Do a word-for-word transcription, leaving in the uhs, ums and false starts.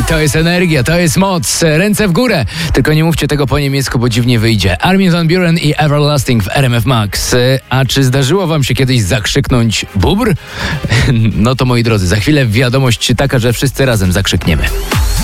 to jest energia, to jest moc. Ręce w górę. Tylko nie mówcie tego po niemiecku, bo dziwnie wyjdzie. Armin van Buuren i Everlasting w R M F Max. A czy zdarzyło wam się kiedyś zakrzyknąć bubr? No to moi drodzy, za chwilę wiadomość taka, że wszyscy razem zakrzykniemy.